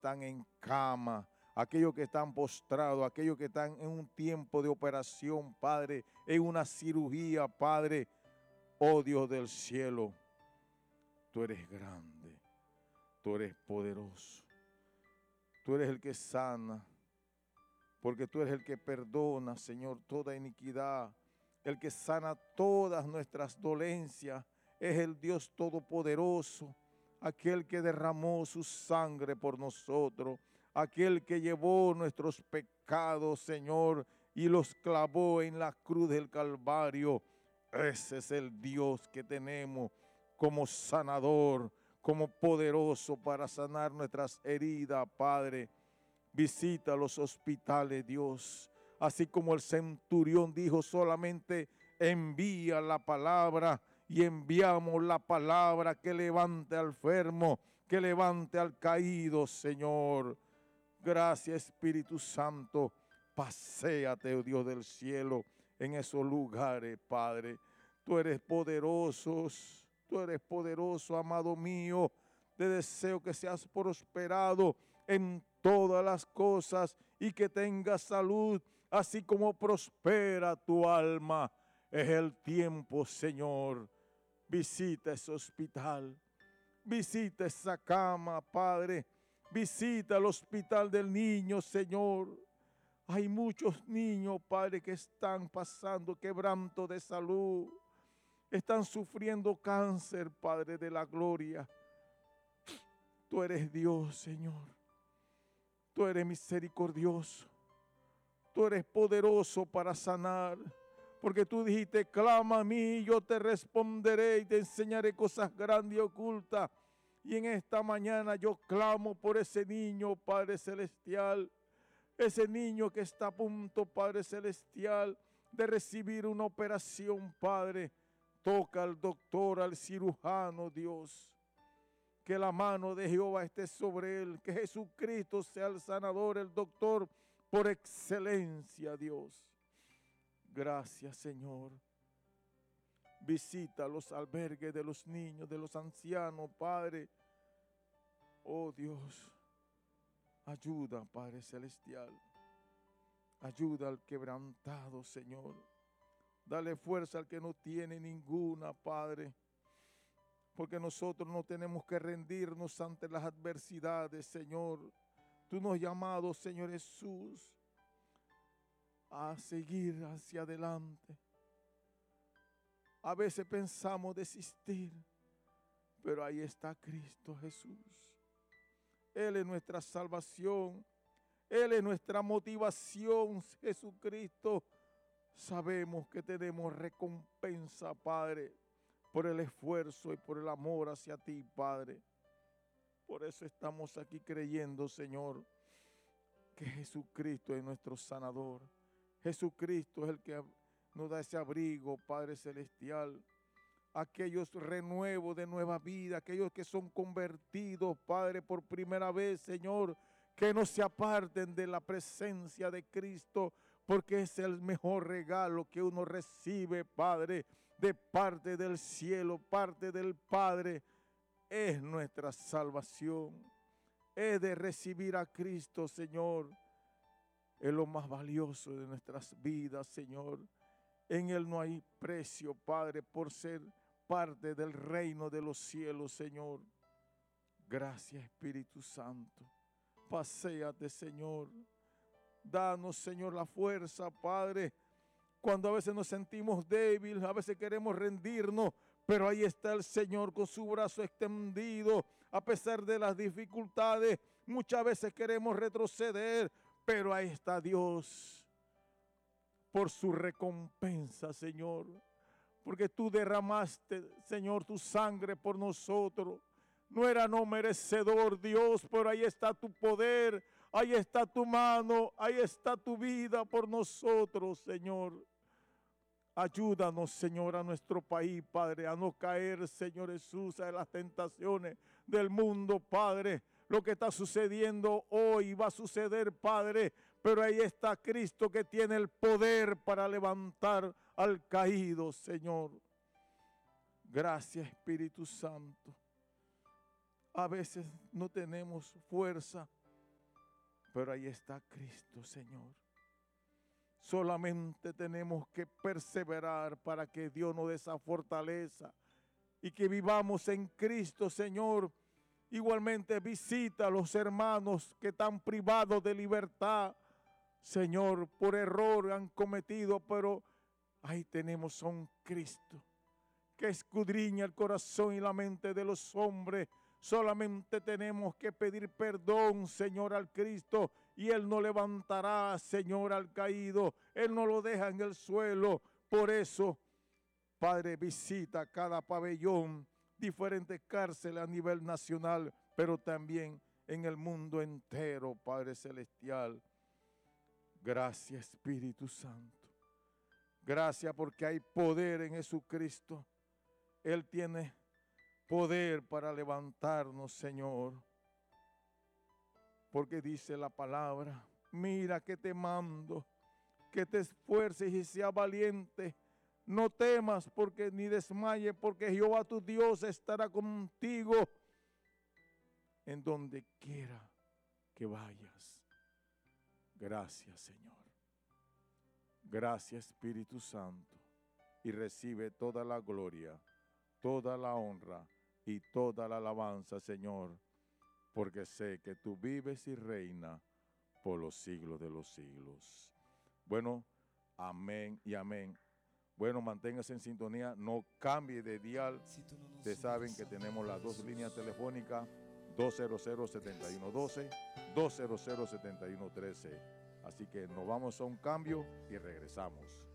están en cama, aquellos que están postrados, aquellos que están en un tiempo de operación, Padre, en una cirugía, Padre. Oh Dios del cielo, tú eres grande, tú eres poderoso, tú eres el que sana, porque tú eres el que perdona, Señor, toda iniquidad, el que sana todas nuestras dolencias, es el Dios todopoderoso, aquel que derramó su sangre por nosotros, aquel que llevó nuestros pecados, Señor, y los clavó en la cruz del Calvario. Ese es el Dios que tenemos como sanador, como poderoso para sanar nuestras heridas, Padre. Visita los hospitales, Dios. Así como el centurión dijo, solamente envía la palabra, y enviamos la palabra que levante al enfermo, que levante al caído, Señor. Gracias, Espíritu Santo. Paséate, oh Dios del cielo, en esos lugares, Padre. Tú eres poderoso, amado mío. Te deseo que seas prosperado en todas las cosas y que tengas salud, así como prospera tu alma. Es el tiempo, Señor. Visita ese hospital, visita esa cama, Padre. Visita el hospital del niño, Señor. Hay muchos niños, Padre, que están pasando quebranto de salud. Están sufriendo cáncer, Padre de la gloria. Tú eres Dios, Señor. Tú eres misericordioso. Tú eres poderoso para sanar. Porque tú dijiste, clama a mí y yo te responderé y te enseñaré cosas grandes y ocultas. Y en esta mañana yo clamo por ese niño, Padre Celestial. Ese niño que está a punto, Padre Celestial, de recibir una operación, Padre. Toca al doctor, al cirujano, Dios. Que la mano de Jehová esté sobre él. Que Jesucristo sea el sanador, el doctor, por excelencia, Dios. Gracias, Señor. Visita los albergues de los niños, de los ancianos, Padre. Oh Dios, ayuda, Padre Celestial. Ayuda al quebrantado, Señor. Dale fuerza al que no tiene ninguna, Padre. Porque nosotros no tenemos que rendirnos ante las adversidades, Señor. Tú nos has llamado, Señor Jesús, a seguir hacia adelante. A veces pensamos desistir, pero ahí está Cristo Jesús. Él es nuestra salvación. Él es nuestra motivación, Jesucristo. Sabemos que tenemos recompensa, Padre, por el esfuerzo y por el amor hacia ti, Padre. Por eso estamos aquí creyendo, Señor, que Jesucristo es nuestro sanador. Jesucristo es el que nos da ese abrigo, Padre Celestial. Aquellos renuevos de nueva vida, aquellos que son convertidos, Padre, por primera vez, Señor, que no se aparten de la presencia de Cristo, porque es el mejor regalo que uno recibe, Padre, de parte del cielo, parte del Padre. Es nuestra salvación. Es de recibir a Cristo, Señor. Es lo más valioso de nuestras vidas, Señor. En Él no hay precio, Padre, por ser parte del reino de los cielos, Señor. Gracias, Espíritu Santo. Paséate, Señor. Danos, Señor, la fuerza, Padre. Cuando a veces nos sentimos débiles, a veces queremos rendirnos, pero ahí está el Señor con su brazo extendido. A pesar de las dificultades, muchas veces queremos retroceder, pero ahí está Dios por su recompensa, Señor. Porque tú derramaste, Señor, tu sangre por nosotros. No era no merecedor, Dios, pero ahí está tu poder, ahí está tu mano, ahí está tu vida por nosotros, Señor. Ayúdanos, Señor, a nuestro país, Padre, a no caer, Señor Jesús, a las tentaciones del mundo, Padre. Lo que está sucediendo hoy va a suceder, Padre, pero ahí está Cristo que tiene el poder para levantar al caído, Señor. Gracias, Espíritu Santo. A veces no tenemos fuerza, Pero ahí está Cristo, Señor. Solamente tenemos que perseverar para que Dios nos dé esa fortaleza y que vivamos en Cristo, Señor. Igualmente visita a los hermanos que están privados de libertad, Señor, por error han cometido, pero ahí tenemos a un Cristo que escudriña el corazón y la mente de los hombres. Solamente tenemos que pedir perdón, Señor, al Cristo, y Él nos levantará, Señor, al caído. Él no lo deja en el suelo. Por eso, Padre, visita cada pabellón, diferentes cárceles a nivel nacional, pero también en el mundo entero, Padre Celestial. Gracias, Espíritu Santo. Gracias porque hay poder en Jesucristo. Él tiene poder para levantarnos, Señor. Porque dice la palabra, mira que te mando, que te esfuerces y seas valiente. No temas porque ni desmayes, porque Jehová tu Dios estará contigo en donde quiera que vayas. Gracias, Señor. Gracias, Espíritu Santo. Y recibe toda la gloria, toda la honra y toda la alabanza, Señor, porque sé que tú vives y reinas por los siglos de los siglos. Bueno, amén y amén. Bueno, manténgase en sintonía, no cambie de dial. Ustedes saben que tenemos las dos líneas telefónicas, 200-7112, 200-7113. Así que nos vamos a un cambio y regresamos.